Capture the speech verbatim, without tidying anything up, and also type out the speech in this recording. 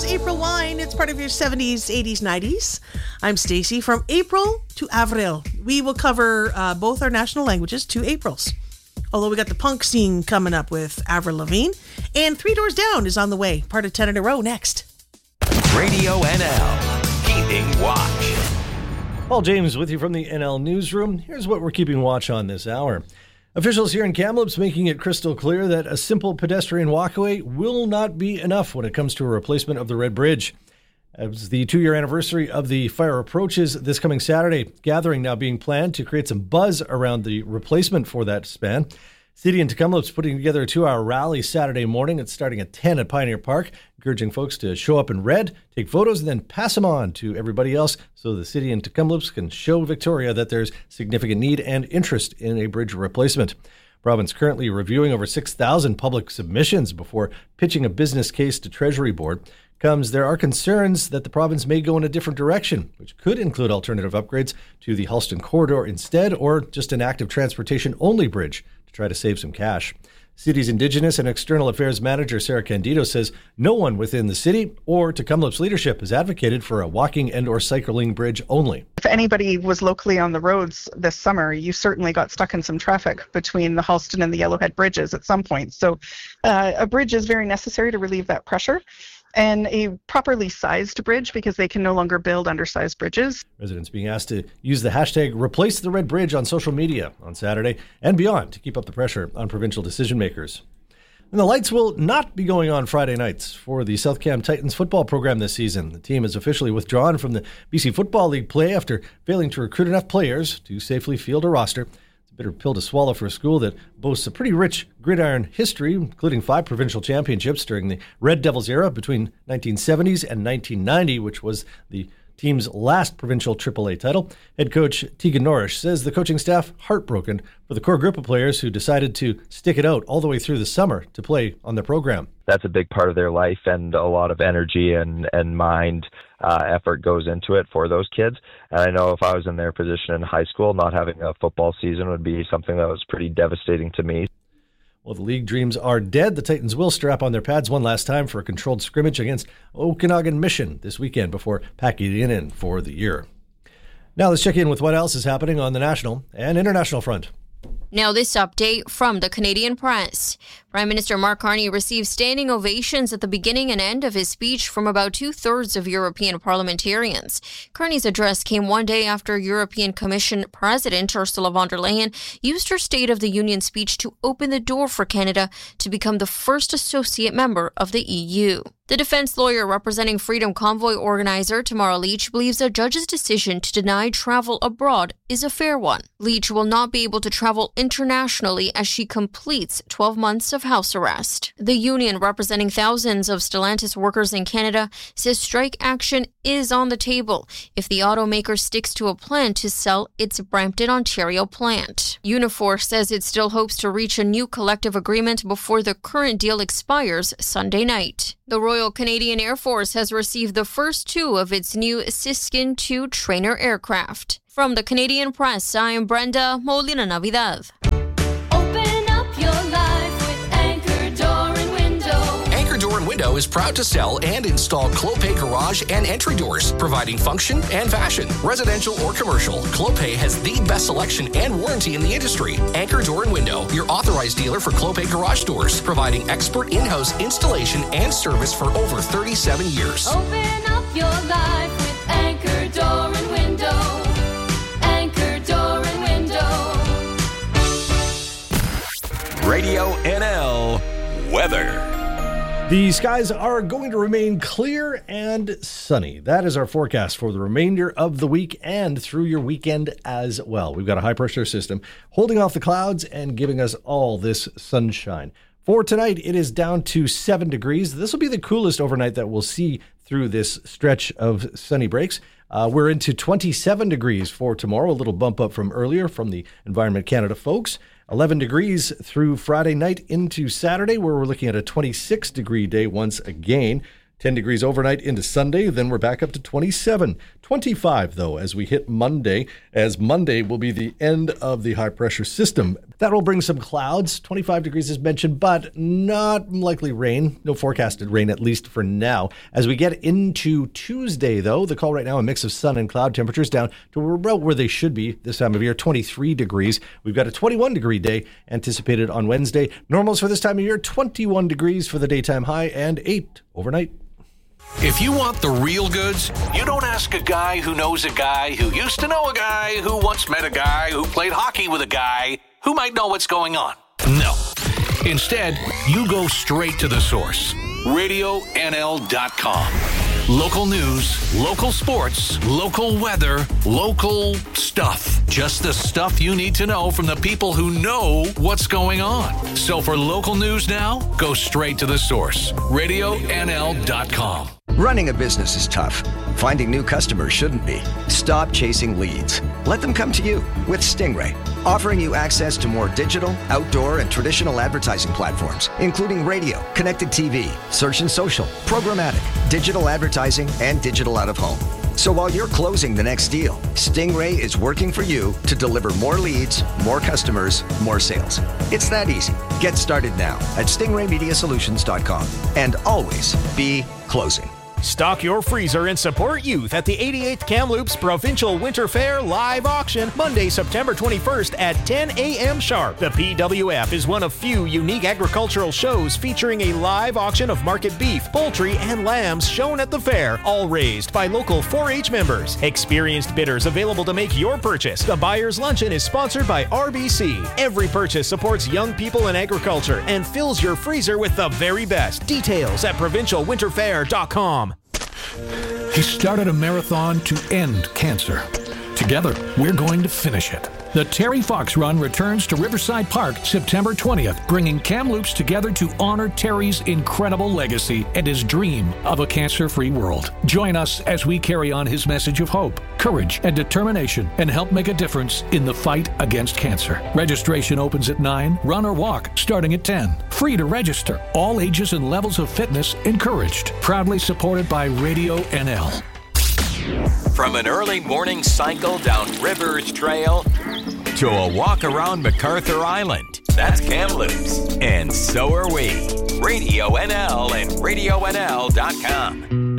April Wine. It's part of your seventies, eighties, nineties. I'm Stacey. From April to Avril, we will cover uh, both our national languages, two Aprils. Although we got the punk scene coming up with Avril Lavigne. And Three Doors Down is on the way. Part of ten in a row next. Radio N L, keeping watch. Paul James with you from the N L Newsroom. Here's what we're keeping watch on this hour. Officials here in Kamloops making it crystal clear that a simple pedestrian walkway will not be enough when it comes to a replacement of the Red Bridge. As the two-year anniversary of the fire approaches this coming Saturday, gathering now being planned to create some buzz around the replacement for that span. City and Tk'emlúps putting together a two-hour rally Saturday morning. It's starting at ten at Pioneer Park, encouraging folks to show up in red, take photos, and then pass them on to everybody else so the city and Tk'emlúps can show Victoria that there's significant need and interest in a bridge replacement. Province currently reviewing over six thousand public submissions before pitching a business case to Treasury Board. Comes there are concerns that the province may go in a different direction, which could include alternative upgrades to the Halston Corridor instead, or just an active transportation-only bridge to try to save some cash. City's Indigenous and External Affairs Manager Sarah Candido says no one within the city or Tk'emlúps leadership has advocated for a walking and or cycling bridge only. If anybody was locally on the roads this summer, you certainly got stuck in some traffic between the Halston and the Yellowhead bridges at some point. So uh, a bridge is very necessary to relieve that pressure. And a properly sized bridge, because they can no longer build undersized bridges. Residents being asked to use the hashtag Replace the Red Bridge on social media on Saturday and beyond to keep up the pressure on provincial decision makers. And the lights will not be going on Friday nights for the South Cam Titans football program this season. The team has officially withdrawn from the B C Football League play after failing to recruit enough players to safely field a roster. Bitter pill to swallow for a school that boasts a pretty rich gridiron history, including five provincial championships during the Red Devils era between nineteen seventies and nineteen ninety, which was the team's last provincial triple A title. Head coach Tegan Norrish says the coaching staff heartbroken for the core group of players who decided to stick it out all the way through the summer to play on their program. That's a big part of their life, and a lot of energy and, and mind uh, effort goes into it for those kids. And I know if I was in their position in high school, not having a football season would be something that was pretty devastating to me. Well, the league dreams are dead. The Titans will strap on their pads one last time for a controlled scrimmage against Okanagan Mission this weekend before packing it in for the year. Now let's check in with what else is happening on the national and international front. Now this update from the Canadian Press. Prime Minister Mark Carney received standing ovations at the beginning and end of his speech from about two-thirds of European parliamentarians. Carney's address came one day after European Commission President Ursula von der Leyen used her State of the Union speech to open the door for Canada to become the first associate member of the E U. The defense lawyer representing Freedom Convoy organizer Tamara Leach believes a judge's decision to deny travel abroad is a fair one. Leach will not be able to travel internationally as she completes twelve months of house arrest. The union, representing thousands of Stellantis workers in Canada, says strike action is on the table if the automaker sticks to a plan to sell its Brampton, Ontario plant. Unifor says it still hopes to reach a new collective agreement before the current deal expires Sunday night. The Royal Canadian Air Force has received the first two of its new Siskin two trainer aircraft. From the Canadian Press, I am Brenda Molina Navidad. Open up your life with Anchor Door and Window. Anchor Door and Window is proud to sell and install Clopay garage and entry doors, providing function and fashion. Residential or commercial, Clopay has the best selection and warranty in the industry. Anchor Door and Window, your authorized dealer for Clopay garage doors, providing expert in-house installation and service for over thirty-seven years. Open up your life with Anchor Door and Window. Anchor Door and Window. Radio N L weather. The skies are going to remain clear and sunny. That is our forecast for the remainder of the week and through your weekend as well. We've got a high pressure system holding off the clouds and giving us all this sunshine. For tonight, it is down to seven degrees. This will be the coolest overnight that we'll see through this stretch of sunny breaks. Uh, we're into twenty-seven degrees for tomorrow, a little bump up from earlier from the Environment Canada folks. eleven degrees through Friday night into Saturday, where we're looking at a twenty-six degree day once again. ten degrees overnight into Sunday. Then we're back up to twenty-seven. twenty-five, though, as we hit Monday, as Monday will be the end of the high-pressure system. That will bring some clouds. twenty-five degrees is mentioned, but not likely rain. No forecasted rain, at least for now. As we get into Tuesday, though, the call right now, a mix of sun and cloud, temperatures down to about where they should be this time of year, twenty-three degrees. We've got a twenty-one degree day anticipated on Wednesday. Normals for this time of year, twenty-one degrees for the daytime high and eight overnight. If you want the real goods, you don't ask a guy who knows a guy who used to know a guy who once met a guy who played hockey with a guy who might know what's going on. No. Instead, you go straight to the source. radio N L dot com. Local news, local sports, local weather, local stuff. Just the stuff you need to know from the people who know what's going on. So for local news now, go straight to the source. radio N L dot com. Running a business is tough. Finding new customers shouldn't be. Stop chasing leads. Let them come to you with Stingray, offering you access to more digital, outdoor, and traditional advertising platforms, including radio, connected T V, search and social, programmatic, digital advertising, and digital out-of-home. So while you're closing the next deal, Stingray is working for you to deliver more leads, more customers, more sales. It's that easy. Get started now at stingray media solutions dot com and always be closing. Stock your freezer and support youth at the eighty-eighth Kamloops Provincial Winter Fair live auction Monday, September twenty-first at ten a.m. sharp. The P W F is one of few unique agricultural shows featuring a live auction of market beef, poultry, and lambs shown at the fair, all raised by local four H members. Experienced bidders available to make your purchase. The Buyer's Luncheon is sponsored by R B C. Every purchase supports young people in agriculture and fills your freezer with the very best. Details at provincial winter fair dot com. He started a marathon to end cancer. Together, we're going to finish it. The Terry Fox Run returns to Riverside Park September twentieth, bringing Kamloops together to honor Terry's incredible legacy and his dream of a cancer-free world. Join us as we carry on his message of hope, courage, and determination and help make a difference in the fight against cancer. Registration opens at nine, run or walk starting at ten. Free to register. All ages and levels of fitness encouraged. Proudly supported by Radio N L. From an early morning cycle down Rivers Trail to a walk around MacArthur Island, that's Kamloops. And so are we. Radio N L and radio N L dot com.